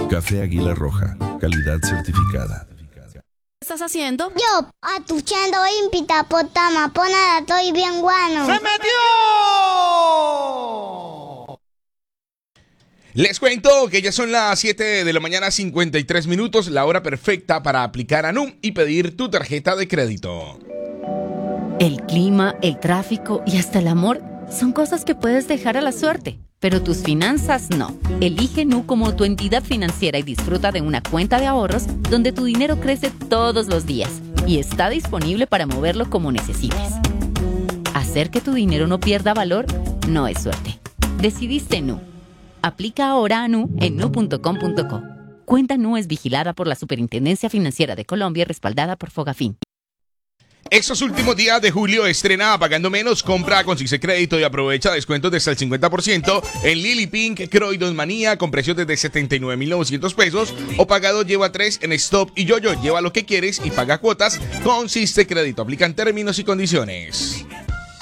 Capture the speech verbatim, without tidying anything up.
Café Águila Roja, calidad certificada. ¿Qué estás haciendo? Yo, atuchando impita potama, ponada, estoy bien guano. ¡Se metió! Les cuento que ya son las siete de la mañana, cincuenta y tres minutos, la hora perfecta para aplicar a Anu y pedir tu tarjeta de crédito. El clima, el tráfico y hasta el amor son cosas que puedes dejar a la suerte, pero tus finanzas no. Elige Nu como tu entidad financiera y disfruta de una cuenta de ahorros donde tu dinero crece todos los días y está disponible para moverlo como necesites. Hacer que tu dinero no pierda valor no es suerte. Decidiste Nu. Aplica ahora a Nu en nu punto com punto co. Cuenta Nu es vigilada por la Superintendencia Financiera de Colombia y respaldada por Fogafín. Estos últimos días de julio estrena Pagando Menos, compra con Cise Crédito y aprovecha descuentos de hasta el cincuenta por ciento en Lily Pink, Croydon Manía con precios desde setenta y nueve mil novecientos pesos o pagado lleva tres en Stop y Yoyo. Lleva lo que quieres y paga cuotas con Cise Crédito. Aplican términos y condiciones.